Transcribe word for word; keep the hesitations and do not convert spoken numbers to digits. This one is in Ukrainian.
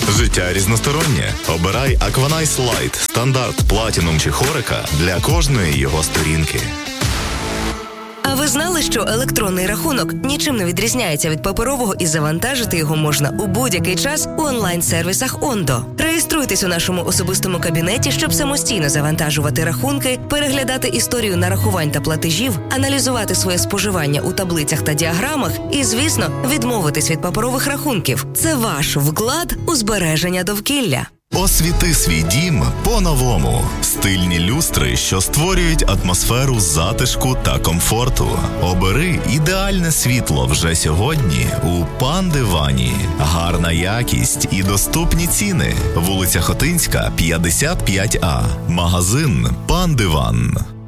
Життя різностороннє. Обирай Aquanice Light, стандарт, платінум чи хорика для кожної його сторінки. А ви знали, що електронний рахунок нічим не відрізняється від паперового і завантажити його можна у будь-який час у онлайн-сервісах Ондо? Реєструйтесь у нашому особистому кабінеті, щоб самостійно завантажувати рахунки, переглядати історію нарахувань та платежів, аналізувати своє споживання у таблицях та діаграмах і, звісно, відмовитись від паперових рахунків. Це ваш вклад у збереження довкілля. Освіти свій дім по-новому. Стильні люстри, що створюють атмосферу затишку та комфорту. Обери ідеальне світло вже сьогодні у Пан Дивані. Гарна якість і доступні ціни. Вулиця Хотинська, п'ятдесят п'ять А. Магазин Пан Диван.